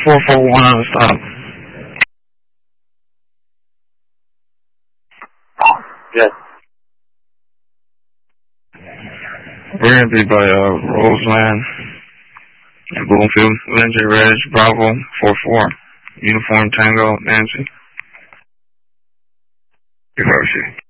441 on the stop. Yes. We're going to be by Roseland and Bloomfield. Lindsay Reg, Bravo, 44. Uniform Tango, Nancy. Hiroshi.